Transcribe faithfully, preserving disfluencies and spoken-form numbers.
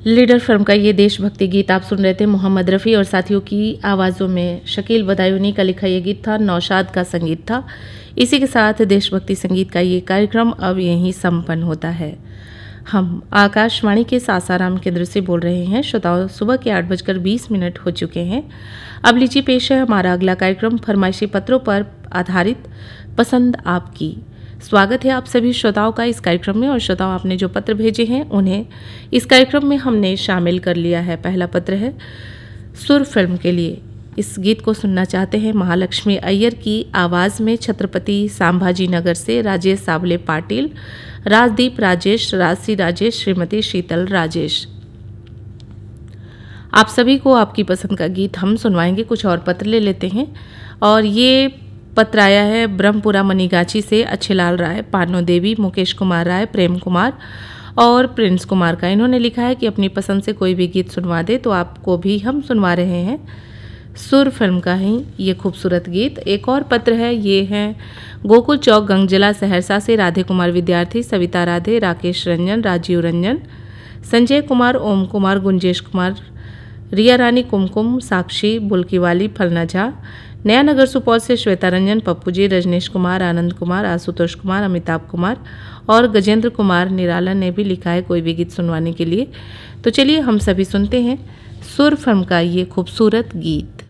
Leader film का ये देशभक्ति गीत आप सुन रहे थे मोहम्मद रफ़ी और साथियों की आवाज़ों में। शकील बदायूनी का लिखा ये गीत था, नौशाद का संगीत था। इसी के साथ देशभक्ति संगीत का ये कार्यक्रम अब यहीं संपन्न होता है। हम आकाशवाणी के सासाराम केंद्र से बोल रहे हैं। श्रोताओं, सुबह के आठ बजकर बीस मिनट हो चुके हैं। अब लीजिए पेश है हमारा अगला कार्यक्रम, फरमाइशी पत्रों पर आधारित पसंद आपकी। स्वागत है आप सभी श्रोताओं का इस कार्यक्रम में। और श्रोताओं, आपने जो पत्र भेजे हैं उन्हें इस कार्यक्रम में हमने शामिल कर लिया है। पहला पत्र है सुर फिल्म के लिए। इस गीत को सुनना चाहते हैं महालक्ष्मी अय्यर की आवाज़ में छत्रपति संभाजी नगर से राजेश सावले पाटिल, राजदीप राजेश, राशि राजेश, श्रीमती शीतल राजेश। आप सभी को आपकी पसंद का गीत हम सुनवाएंगे। कुछ और पत्र ले लेते हैं। और ये पत्र आया है ब्रह्मपुरा मनीगाछी से अच्छेलाल राय, पानो देवी, मुकेश कुमार राय, प्रेम कुमार और प्रिंस कुमार का। इन्होंने लिखा है कि अपनी पसंद से कोई भी गीत सुनवा दे, तो आपको भी हम सुनवा रहे हैं सुर फिल्म का ही ये खूबसूरत गीत। एक और पत्र है, ये है गोकुल चौक गंगजला सहरसा से राधे कुमार विद्यार्थी, सविता राधे, राकेश रंजन, राजीव रंजन, संजय कुमार, ओम कुमार, गुंजेश कुमार, रिया रानी, कुमकुम, साक्षी, बुल्कीवाली, फलना झा, नया नगर सुपौल से श्वेता रंजन, पप्पू जी, रजनीश कुमार, आनंद कुमार, आशुतोष कुमार, अमिताभ कुमार और गजेंद्र कुमार निराला ने भी लिखा है कोई भी गीत सुनवाने के लिए। तो चलिए हम सभी सुनते हैं सुर फिल्म का ये खूबसूरत गीत।